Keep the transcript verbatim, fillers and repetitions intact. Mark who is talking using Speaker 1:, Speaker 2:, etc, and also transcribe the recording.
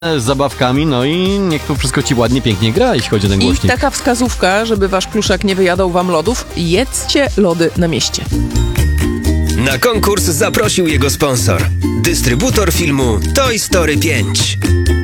Speaker 1: z zabawkami, no i niech to wszystko ci ładnie, pięknie gra, jeśli chodzi o ten
Speaker 2: I
Speaker 1: głośnik.
Speaker 2: taka wskazówka, żeby wasz pluszak nie wyjadał wam lodów, jedzcie lody na mieście.
Speaker 3: Na konkurs zaprosił jego sponsor, dystrybutor filmu Toy Story pięć.